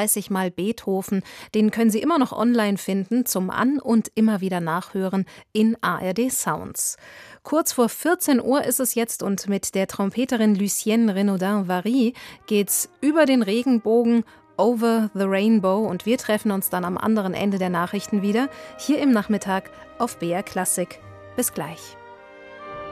34 Mal Beethoven. Den können Sie immer noch online finden zum An- und immer wieder nachhören in ARD Sounds. Kurz vor 14 Uhr ist es jetzt und mit der Trompeterin Lucienne Renaudin-Vary geht's über den Regenbogen Over the Rainbow und wir treffen uns dann am anderen Ende der Nachrichten wieder, hier im Nachmittag auf BR Klassik. Bis gleich.